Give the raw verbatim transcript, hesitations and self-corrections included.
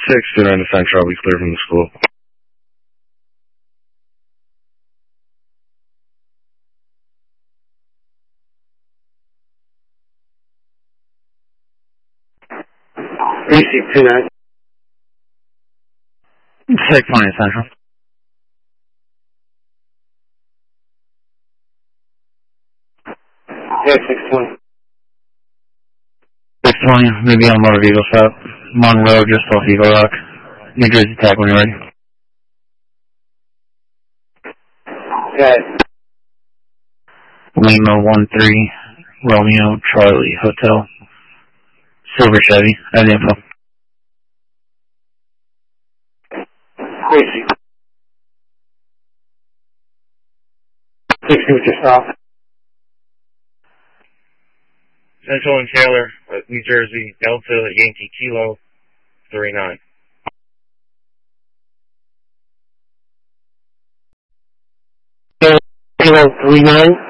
six to nine to Central, I'll be clear from the school. Receive two nine. six twenty Central. Yeah, six twenty. six twenty, maybe on motor vehicle stop. Monroe, just off Eagle Rock. New Jersey tag when you're ready. Okay. Lima one three, Romeo, Charlie, Hotel. Silver Chevy, I have the info. Receive. Six with your stop. Central and Taylor, New Jersey, Delta, Yankee Kilo, three nine. Kilo three nine.